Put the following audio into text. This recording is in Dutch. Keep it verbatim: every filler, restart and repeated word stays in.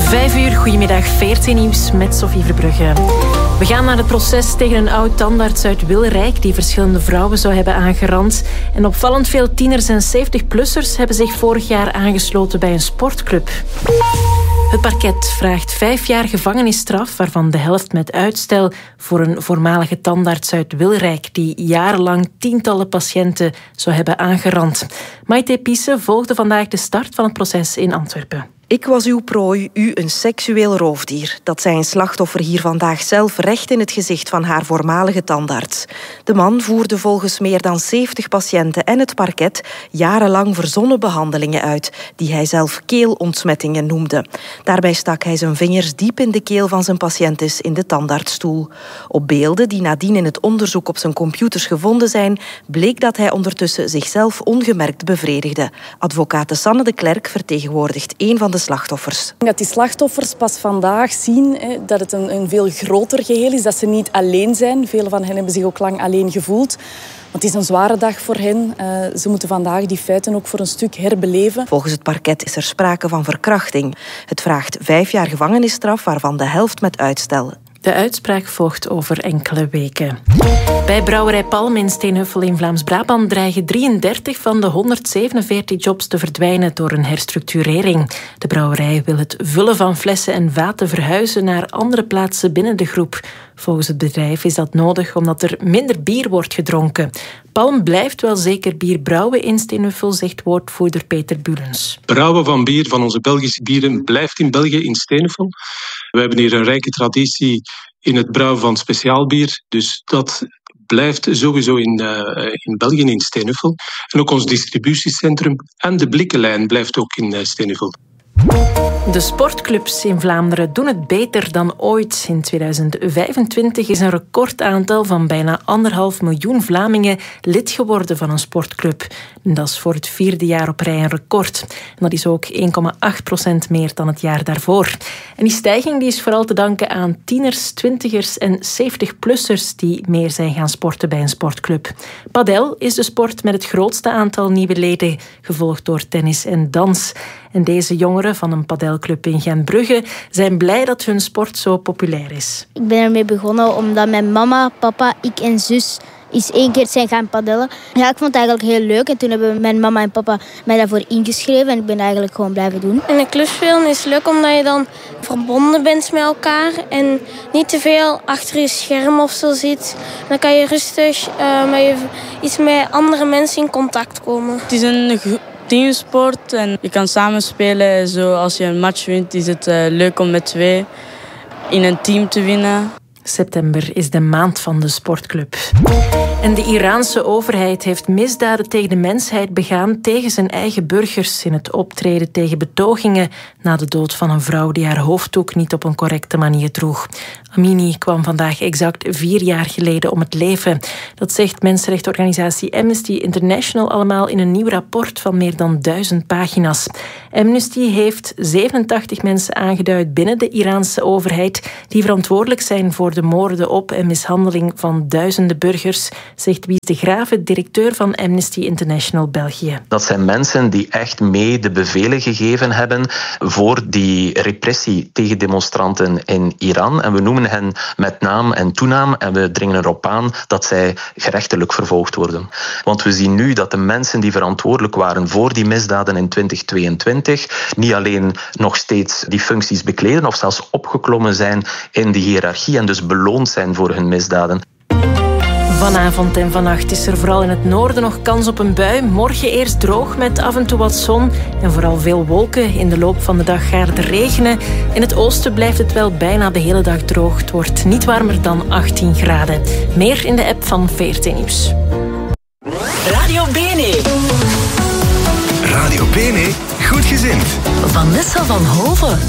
Vijf uur, goedemiddag, veertien nieuws met Sophie Verbrugge. We gaan naar het proces tegen een oud-tandarts uit Wilrijk die verschillende vrouwen zou hebben aangerand. En opvallend veel tieners en zeventig-plussers hebben zich vorig jaar aangesloten bij een sportclub. Het parket vraagt vijf jaar gevangenisstraf, waarvan de helft met uitstel, voor een voormalige tandarts uit Wilrijk die jarenlang tientallen patiënten zou hebben aangerand. Maite Piesse volgde vandaag de start van het proces in Antwerpen. Ik was uw prooi, u een seksueel roofdier. Dat zei een slachtoffer hier vandaag zelf recht in het gezicht van haar voormalige tandarts. De man voerde volgens meer dan zeventig patiënten en het parket jarenlang verzonnen behandelingen uit, die hij zelf keelontsmettingen noemde. Daarbij stak hij zijn vingers diep in de keel van zijn patiëntes in de tandartsstoel. Op beelden die nadien in het onderzoek op zijn computers gevonden zijn, bleek dat hij ondertussen zichzelf ongemerkt bevredigde. Advocaat Sanne de Klerk vertegenwoordigt een van de slachtoffers. Dat die slachtoffers pas vandaag zien hè, dat het een, een veel groter geheel is, dat ze niet alleen zijn. Velen van hen hebben zich ook lang alleen gevoeld. Want het is een zware dag voor hen. Uh, ze moeten vandaag die feiten ook voor een stuk herbeleven. Volgens het parket is er sprake van verkrachting. Het vraagt vijf jaar gevangenisstraf, waarvan de helft met uitstel. De uitspraak volgt over enkele weken. Bij brouwerij Palm in Steenhuffel in Vlaams-Brabant dreigen drieëndertig van de honderdzevenenveertig jobs te verdwijnen door een herstructurering. De brouwerij wil het vullen van flessen en vaten verhuizen naar andere plaatsen binnen de groep. Volgens het bedrijf is dat nodig omdat er minder bier wordt gedronken. Palm blijft wel zeker bier brouwen in Steenhuffel, zegt woordvoerder Peter Bulens. Brouwen van bier, van onze Belgische bieren, blijft in België in Steenhuffel. We hebben hier een rijke traditie in het brouwen van speciaal bier. Dus dat blijft sowieso in, uh, in België, in Steenhuffel. En ook ons distributiecentrum en de blikkenlijn blijft ook in uh, Steenhuffel. De sportclubs in Vlaanderen doen het beter dan ooit. In tweeduizend vijfentwintig is een recordaantal van bijna anderhalf miljoen Vlamingen lid geworden van een sportclub. En dat is voor het vierde jaar op rij een record. En dat is ook één komma acht procent meer dan het jaar daarvoor. En die stijging die is vooral te danken aan tieners, twintigers en zeventig-plussers die meer zijn gaan sporten bij een sportclub. Padel is de sport met het grootste aantal nieuwe leden, gevolgd door tennis en dans. En deze jongeren van een padelclub in Gentbrugge zijn blij dat hun sport zo populair is. Ik ben ermee begonnen omdat mijn mama, papa, ik en zus eens één keer zijn gaan padellen. Ja, ik vond het eigenlijk heel leuk en toen hebben mijn mama en papa mij daarvoor ingeschreven en ik ben eigenlijk gewoon blijven doen. En een club spelen is leuk omdat je dan verbonden bent met elkaar en niet te veel achter je scherm of zo zit. Dan kan je rustig uh, met je, iets met andere mensen in contact komen. Het is een teamsport en je kan samen spelen. Zo, als je een match wint is het uh, leuk om met twee in een team te winnen. September is de maand van de sportclub. En de Iraanse overheid heeft misdaden tegen de mensheid begaan tegen zijn eigen burgers in het optreden tegen betogingen na de dood van een vrouw die haar hoofddoek niet op een correcte manier droeg. Amini kwam vandaag exact vier jaar geleden om het leven. Dat zegt mensenrechtenorganisatie Amnesty International allemaal in een nieuw rapport van meer dan duizend pagina's. Amnesty heeft zevenentachtig mensen aangeduid binnen de Iraanse overheid die verantwoordelijk zijn voor de moorden op en mishandeling van duizenden burgers, zegt Wies de Grave, directeur van Amnesty International België. Dat zijn mensen die echt mee de bevelen gegeven hebben voor die repressie tegen demonstranten in Iran. En we noemen hen met naam en toenaam en we dringen erop aan dat zij gerechtelijk vervolgd worden. Want we zien nu dat de mensen die verantwoordelijk waren voor die misdaden in twintig tweeëntwintig niet alleen nog steeds die functies bekleden of zelfs opgeklommen zijn in de hiërarchie en dus beloond zijn voor hun misdaden. Vanavond en vannacht is er vooral in het noorden nog kans op een bui. Morgen eerst droog met af en toe wat zon en vooral veel wolken. In de loop van de dag gaat het regenen. In het oosten blijft het wel bijna de hele dag droog. Het wordt niet warmer dan achttien graden. Meer in de app van V R T Nieuws. Radio Bene. Radio Bene, goed gezind. Vanessa van Hoven.